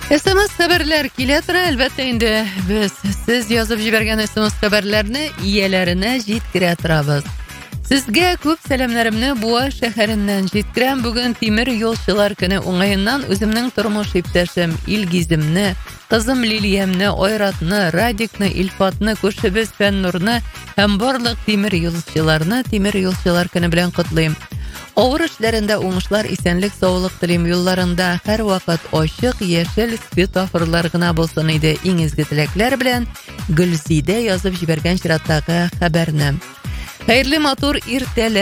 SMS xəbərlər килә тора, әлбәттә инде без сез язып җибәргән SMS хәбәрләрне ияләренә җиткерә торабыз. Сезгә күп сәламнарымны Буа шәһәреннән җиткерәм. Бүген тимер юлчылар көне уңаеннан үземнең тормыш иптәшем Илгиземне, кызым Лилиямне, Айратны, Радикны, Илфатны, күршебез Фәннурны һәм барлык тимер юлчылар көне белән котлыйм. Авыр эшләрендә уңышлар, исәнлек, саулык телим, юлларында һәр вакыт ачык, яшел светофорлар гына булсын иде. Иң изге теләкләр белән Гөлзидә язып җибәргән чираттагы хәбәрне. Хәерле матур иртәләр.